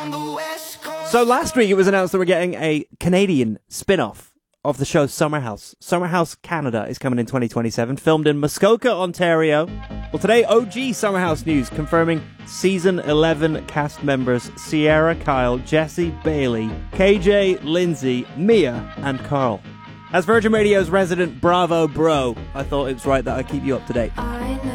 So last week it was announced that we're getting a Canadian spin-off of the show Summer House. Summer House Canada is coming in 2027, filmed in Muskoka, Ontario. Well, today, OG Summer House news confirming season 11 cast members Sierra Kyle, Jesse Bailey, KJ, Lindsay, Mia, and Carl. As Virgin Radio's resident Bravo bro, I thought it was right that I keep you up to date.